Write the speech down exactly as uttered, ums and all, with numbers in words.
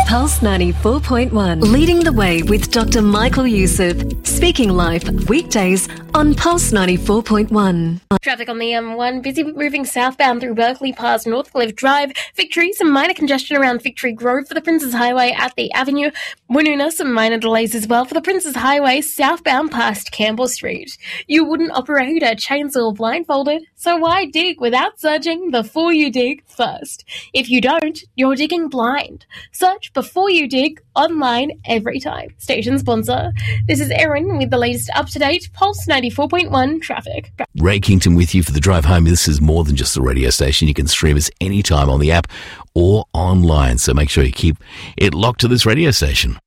Pulse ninety-four point one, leading the way with Doctor Michael Youssef, speaking live weekdays on Pulse ninety-four point one. Traffic on the M one, busy moving southbound through Berkeley past Northcliffe Drive. Victory, some minor congestion around Victory Grove for the Princes Highway at the Avenue. Woonona, some minor delays as well for the Princes Highway southbound past Campbell Street. You wouldn't operate a chainsaw blindfolded, so why dig without searching before you dig first? If you don't, you're digging blind. Search before you dig online every time. Station sponsor. This is Erin with the latest up-to-date Pulse ninety-four point one traffic. Ray Kington with you for the drive home. This is more than just a radio station. You can stream us anytime on the app or online, so make sure you keep it locked to this radio station.